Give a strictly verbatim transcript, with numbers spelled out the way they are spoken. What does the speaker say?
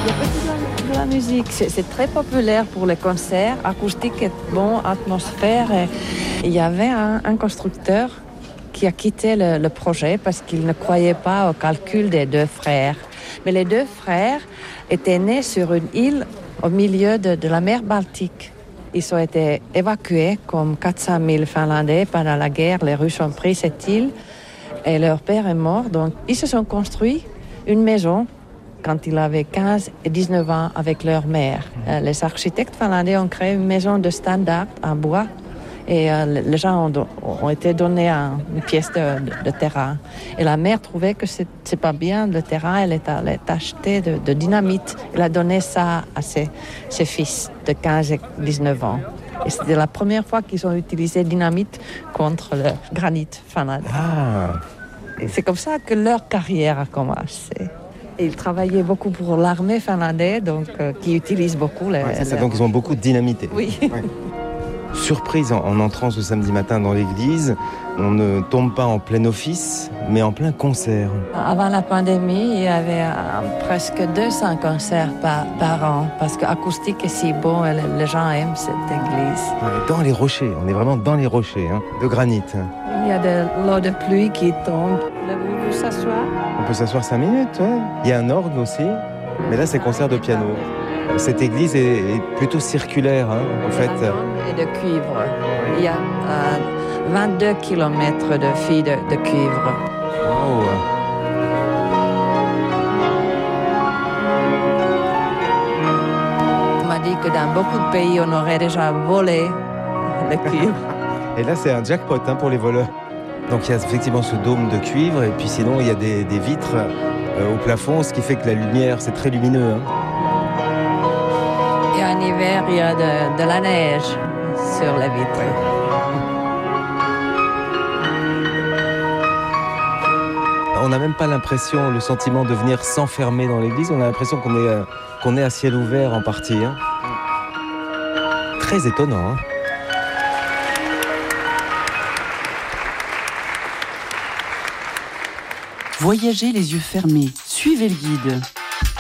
Il y a pas de la, de la musique. C'est, c'est très populaire pour les concerts, acoustique et bon, atmosphère. Et il y avait un, un constructeur qui a quitté le, le projet parce qu'il ne croyait pas au calcul des deux frères. Mais les deux frères étaient nés sur une île au milieu de, de la mer Baltique. Ils ont été évacués comme quatre cent mille Finlandais pendant la guerre. Les Russes ont pris cette île et leur père est mort. Donc, ils se sont construits une maison quand ils avaient quinze et dix-neuf ans avec leur mère. Euh, les architectes finlandais ont créé une maison de standard en bois et euh, les gens ont, do- ont été donnés un, une pièce de, de, de terrain. Et la mère trouvait que c'est, c'est pas bien le terrain, elle est, elle est achetée de, de dynamite. Elle a donné ça à ses, ses fils de quinze et dix-neuf ans. Et c'était la première fois qu'ils ont utilisé dynamite contre le granit finlandais. Ah. Et c'est comme ça que leur carrière a commencé. Et ils travaillaient beaucoup pour l'armée finlandaise, donc euh, qui utilise beaucoup les... Ouais, c'est ça, les... donc ils ont beaucoup dynamité. Oui. Ouais. Surprise en, en entrant ce samedi matin dans l'église, on ne tombe pas en plein office, mais en plein concert. Avant la pandémie, il y avait euh, presque deux cents concerts par, par an, parce que l'acoustique est si bon et les, les gens aiment cette église. Ouais, dans les rochers, on est vraiment dans les rochers, hein, de granit. Il y a de l'eau de pluie qui tombe. Voulez-vous vous s'asseoir? On peut s'asseoir cinq minutes, ouais. Il y a un orgue aussi, mais là c'est concert de piano. Cette église est, est plutôt circulaire, hein, en fait. Et de cuivre. Il y a euh, vingt-deux kilomètres de fils de, de cuivre. Wow. On m'a dit que dans beaucoup de pays, on aurait déjà volé le cuivre. Et là, c'est un jackpot hein, pour les voleurs. Donc il y a effectivement ce dôme de cuivre, et puis sinon il y a des, des vitres euh, au plafond, ce qui fait que la lumière, c'est très lumineux. Hein. Et en hiver, il y a de, de la neige sur les vitres. On n'a même pas l'impression, le sentiment de venir s'enfermer dans l'église, on a l'impression qu'on est, euh, qu'on est à ciel ouvert en partie. Hein. Très étonnant. Hein. Voyagez les yeux fermés, suivez le guide.